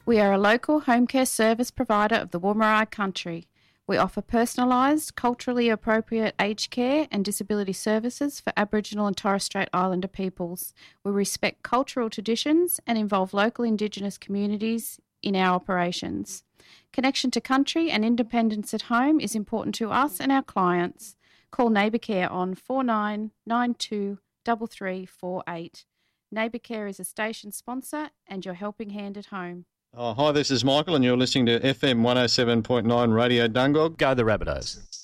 We are a local home care service provider of the Woomera country. We offer personalised, culturally appropriate aged care and disability services for Aboriginal and Torres Strait Islander peoples. We respect cultural traditions and involve local Indigenous communities in our operations. Connection to country and independence at home is important to us and our clients. Call Neighbour Care on 4992 3348. Neighbour Care is a station sponsor and your helping hand at home. Oh, hi, this is Michael and you're listening to FM 107.9 Radio Dungog. Go the Rabbitohs.